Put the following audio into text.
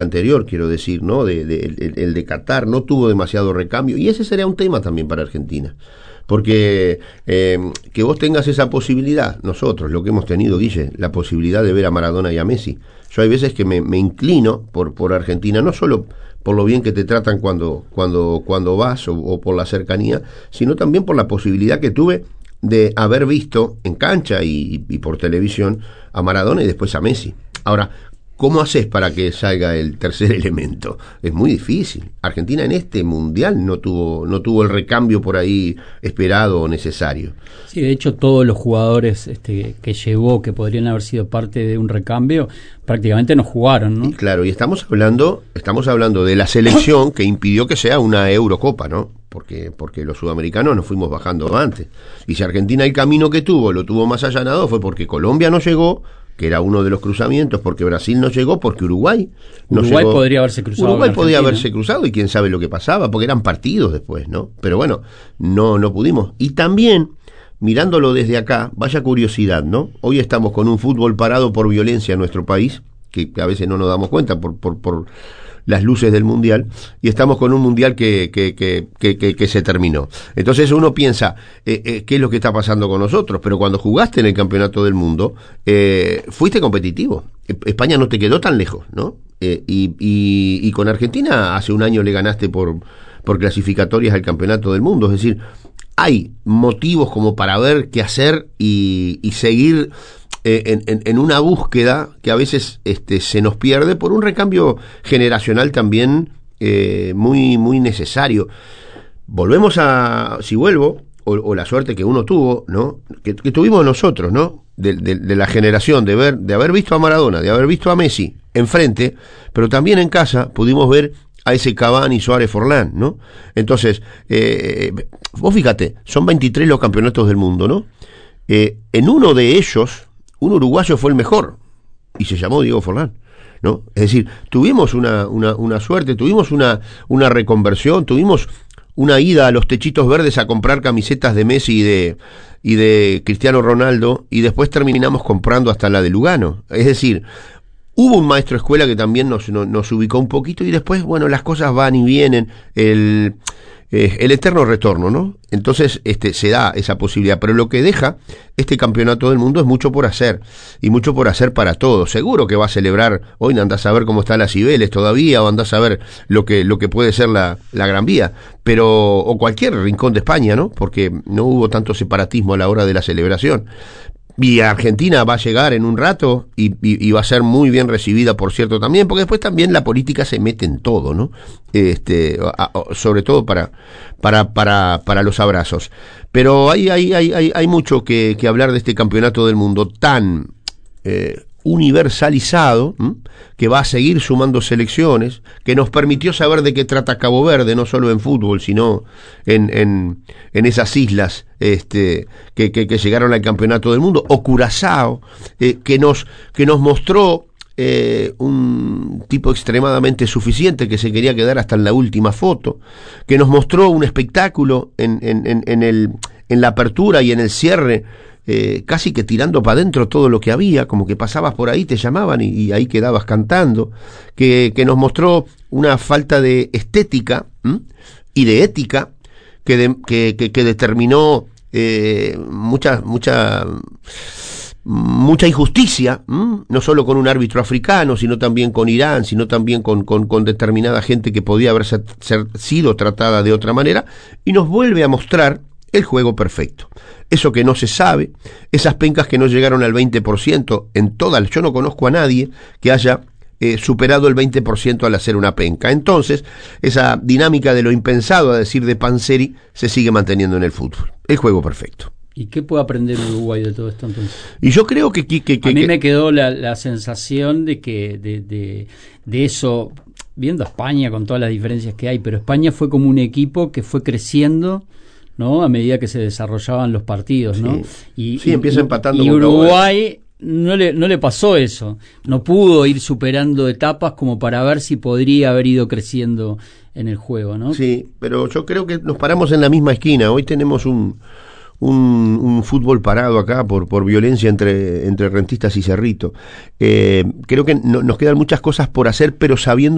anterior, quiero decir, ¿no? El de Qatar no tuvo demasiado recambio, y ese sería un tema también para Argentina. Porque que vos tengas esa posibilidad, nosotros, lo que hemos tenido, Guille, la posibilidad de ver a Maradona y a Messi. Yo hay veces que me inclino por Argentina, no solo por lo bien que te tratan cuando vas o por la cercanía, sino también por la posibilidad que tuve de haber visto en cancha y por televisión a Maradona y después a Messi. Ahora, ¿cómo haces para que salga el tercer elemento? Es muy difícil. Argentina en este mundial no tuvo el recambio por ahí esperado o necesario. Sí, de hecho todos los jugadores que llevó, que podrían haber sido parte de un recambio, prácticamente no jugaron, ¿no? Y claro, y estamos hablando de la selección que impidió que sea una Eurocopa, ¿no? Porque los sudamericanos nos fuimos bajando antes. Y si Argentina el camino que lo tuvo más allanado, fue porque Colombia no llegó, que era uno de los cruzamientos, porque Brasil no llegó, porque Uruguay no llegó. Podría haberse cruzado. Uruguay podía haberse cruzado y quién sabe lo que pasaba, porque eran partidos después, ¿no? Pero bueno, no pudimos. Y también, mirándolo desde acá, vaya curiosidad, ¿no? Hoy estamos con un fútbol parado por violencia en nuestro país, que a veces no nos damos cuenta por las luces del mundial, y estamos con un mundial que se terminó. Entonces uno piensa, ¿qué es lo que está pasando con nosotros? Pero cuando jugaste en el campeonato del mundo, fuiste competitivo. España no te quedó tan lejos, ¿no? Y con Argentina hace un año le ganaste por clasificatorias al campeonato del mundo. Es decir, hay motivos como para ver qué hacer y seguir en una búsqueda que a veces se nos pierde por un recambio generacional también muy, muy necesario. Volvemos si vuelvo, o la suerte que uno tuvo, ¿no? Que tuvimos nosotros, ¿no? De la generación, de haber visto a Maradona, de haber visto a Messi enfrente, pero también en casa pudimos ver a ese Cavani, Suárez, Forlán, ¿no? Entonces, vos fíjate, son 23 los campeonatos del mundo, ¿no? En uno de ellos, un uruguayo fue el mejor, y se llamó Diego Forlán, ¿no? Es decir, tuvimos una suerte, tuvimos una reconversión, tuvimos una ida a los techitos verdes a comprar camisetas de Messi y de Cristiano Ronaldo, y después terminamos comprando hasta la de Lugano. Es decir, hubo un maestro escuela que también nos ubicó un poquito, y después, bueno, las cosas van y vienen, el eterno retorno, ¿no? Entonces se da esa posibilidad, pero lo que deja este campeonato del mundo es mucho por hacer, y mucho por hacer para todos. Seguro que va a celebrar, hoy andás a ver cómo está la Cibeles todavía, o andás a ver lo que puede ser la Gran Vía, o cualquier rincón de España, ¿no? Porque no hubo tanto separatismo a la hora de la celebración. Y Argentina va a llegar en un rato y va a ser muy bien recibida, por cierto, también, porque después también la política se mete en todo, ¿no? Sobre todo para los abrazos. Pero hay mucho que hablar de este campeonato del mundo tan universalizado, que va a seguir sumando selecciones, que nos permitió saber de qué trata Cabo Verde, no solo en fútbol, sino en esas islas que llegaron al campeonato del mundo, o Curazao, que nos mostró un tipo extremadamente suficiente que se quería quedar hasta en la última foto, que nos mostró un espectáculo en la apertura y en el cierre, casi que tirando para adentro todo lo que había, como que pasabas por ahí, te llamaban y ahí quedabas cantando, que nos mostró una falta de estética y de ética que determinó mucha injusticia, no solo con un árbitro africano, sino también con Irán, sino también con determinada gente que podía haber sido tratada de otra manera, y nos vuelve a mostrar el juego perfecto. Eso que no se sabe, esas pencas que no llegaron al 20% en todas. Yo no conozco a nadie que haya superado el 20% al hacer una penca. Entonces, esa dinámica de lo impensado, a decir de Panzeri, se sigue manteniendo en el fútbol. El juego perfecto. ¿Y qué puede aprender Uruguay de todo esto entonces? Y yo creo que a mí me quedó la sensación de que de eso, viendo a España con todas las diferencias que hay, pero España fue como un equipo que fue creciendo, ¿no? A medida que se desarrollaban los partidos, ¿no? Sí, empieza empatando. Y Uruguay no le pasó eso. No pudo ir superando etapas como para ver si podría haber ido creciendo en el juego, ¿no? Sí, pero yo creo que nos paramos en la misma esquina. Hoy tenemos un fútbol parado acá por violencia entre Rentistas y Cerrito. Creo que nos quedan muchas cosas por hacer, pero sabiendo